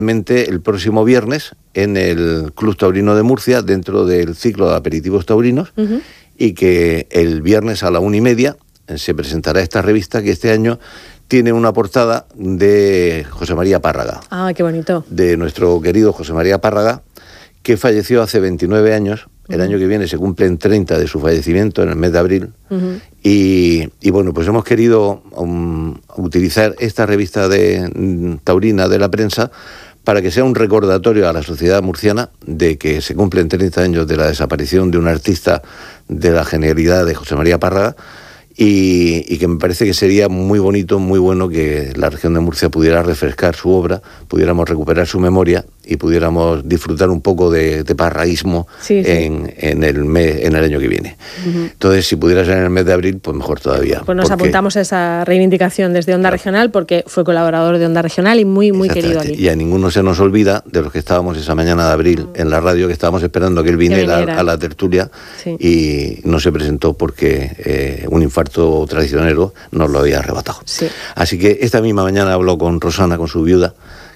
el próximo viernes en el Club Taurino de Murcia, dentro del ciclo de aperitivos taurinos, y que el viernes a la 1:30 se presentará esta revista que este año tiene una portada de José María Párraga. Ah, qué bonito. De nuestro querido José María Párraga, que falleció hace 29 años. El año que viene se cumplen 30 de su fallecimiento, en el mes de abril. Y bueno, pues hemos querido utilizar esta revista taurina de la prensa para que sea un recordatorio a la sociedad murciana de que se cumplen 30 años de la desaparición de un artista de la genialidad de José María Párraga, y que me parece que sería muy bonito, muy bueno que la región de Murcia pudiera refrescar su obra, pudiéramos recuperar su memoria y pudiéramos disfrutar un poco de parraísmo en el año que viene. Entonces, si pudiera ser en el mes de abril, pues mejor todavía. Pues nos apuntamos a esa reivindicación desde Onda Regional, porque fue colaborador de Onda Regional y muy querido aquí. Y a ninguno se nos olvida de los que estábamos esa mañana de abril en la radio, que estábamos esperando que él viniera a la tertulia, y no se presentó porque un infarto traicionero nos lo había arrebatado. Así que esta misma mañana habló con Rosana, con su viuda,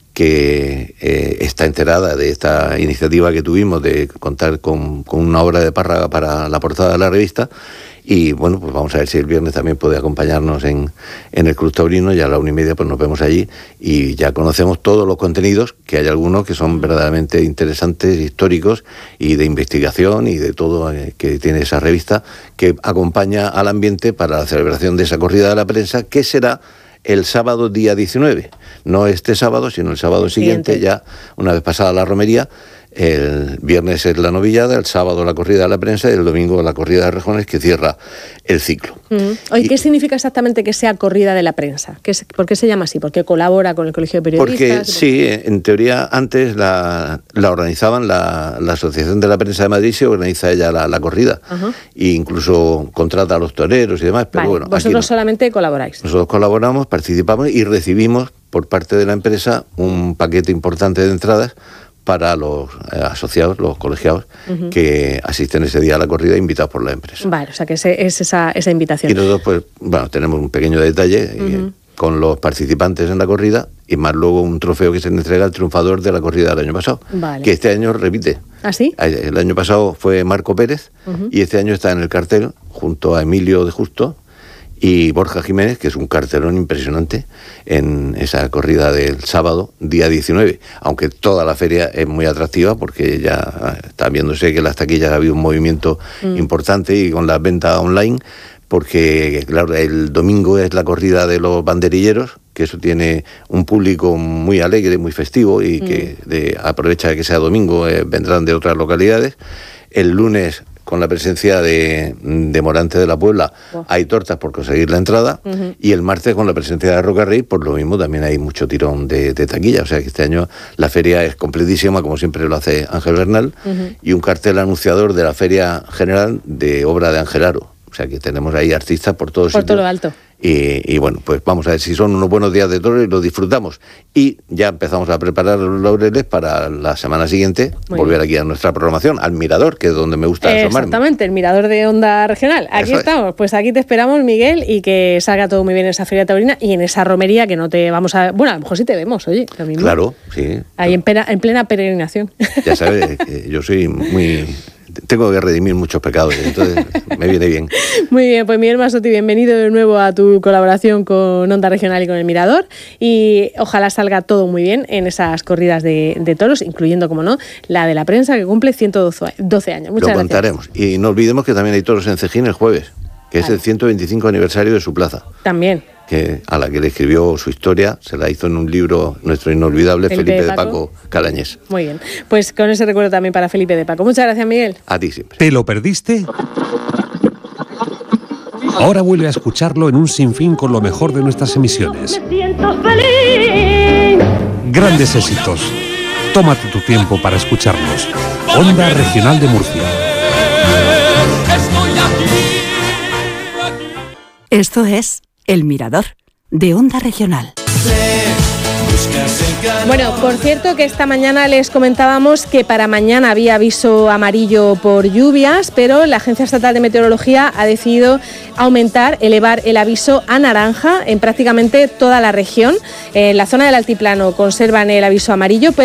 que está enterada de esta iniciativa que tuvimos de contar con una obra de Párraga para la portada de la revista. Y bueno, pues vamos a ver si el viernes también puede acompañarnos en el Club Taurino, y a la 1:30 pues nos vemos allí y ya conocemos todos los contenidos, que hay algunos que son verdaderamente interesantes, históricos y de investigación y de todo que tiene esa revista, que acompaña al ambiente para la celebración de esa corrida de la prensa, que será el sábado día 19. No este sábado, sino el sábado siguiente, ya una vez pasada la romería. El viernes es la novillada, el sábado la corrida de la prensa y el domingo la corrida de rejones, que cierra el ciclo. Oye, ¿qué significa exactamente que sea corrida de la prensa? ¿Por qué se llama así? ¿Por qué colabora con el Colegio de Periodistas? Porque sí, en teoría antes la organizaban la Asociación de la Prensa de Madrid, se organiza ella la corrida, e incluso contrata a los toreros y demás, pero bueno. Vosotros solamente colaboráis. Nosotros colaboramos, participamos y recibimos por parte de la empresa un paquete importante de entradas para los asociados, los colegiados, que asisten ese día a la corrida, invitados por la empresa. Vale, o sea que es esa invitación. Y nosotros, pues, bueno, tenemos un pequeño detalle con los participantes en la corrida, y más luego un trofeo que se le entrega al triunfador de la corrida del año pasado, que este año repite. ¿Ah, sí? El año pasado fue Marco Pérez, y este año está en el cartel, junto a Emilio de Justo y Borja Jiménez, que es un cartelón impresionante en esa corrida del sábado, día 19. Aunque toda la feria es muy atractiva, porque ya está viéndose que en las taquillas ha habido un movimiento importante, y con la venta online, porque claro, el domingo es la corrida de los banderilleros, que eso tiene un público muy alegre, muy festivo, y que aprovecha de que sea domingo, vendrán de otras localidades. El lunes, con la presencia de Morante de la Puebla, hay tortas por conseguir la entrada, y el martes, con la presencia de Rocarrey, por lo mismo también hay mucho tirón de taquilla. O sea que este año la feria es completísima, como siempre lo hace Ángel Bernal, y un cartel anunciador de la Feria General de obra de Ángel Aro. O sea que tenemos ahí artistas por todos sitios. Por todo lo alto. Y bueno, pues vamos a ver si son unos buenos días de toro y los disfrutamos. Y ya empezamos a preparar los laureles para la semana siguiente, volver aquí a nuestra programación, al Mirador, que es donde me gusta asomarme. Exactamente, el Mirador de Onda Regional. Aquí estamos, pues aquí te esperamos, Miguel, y que salga todo muy bien en esa feria taurina y en esa romería, que no te vamos a... Bueno, a lo mejor sí te vemos, oye, lo mismo. Claro, sí. Ahí en plena peregrinación. Ya sabes, yo soy muy... Tengo que redimir muchos pecados, entonces me viene bien. Muy bien, pues Miguel Masotti, bienvenido de nuevo a tu colaboración con Onda Regional y con el Mirador, y ojalá salga todo muy bien en esas corridas de toros, incluyendo, como no, la de la prensa, que cumple 112 años. Muchas gracias. Lo contaremos. Y no olvidemos que también hay toros en Cejín el jueves, que es el 125 aniversario de su plaza. También. Que a la que le escribió su historia, se la hizo en un libro nuestro inolvidable Felipe de Paco Calañés. Muy bien, pues con ese recuerdo también para Felipe de Paco. Muchas gracias, Miguel. A ti siempre. ¿Te lo perdiste? Ahora vuelve a escucharlo en un sinfín con lo mejor de nuestras emisiones. Grandes éxitos. Tómate tu tiempo para escucharlos. Onda Regional de Murcia. Esto es El Mirador, de Onda Regional. Busca Bueno, por cierto que esta mañana les comentábamos que para mañana había aviso amarillo por lluvias, pero la Agencia Estatal de Meteorología ha decidido elevar el aviso a naranja en prácticamente toda la región. En la zona del altiplano conservan el aviso amarillo,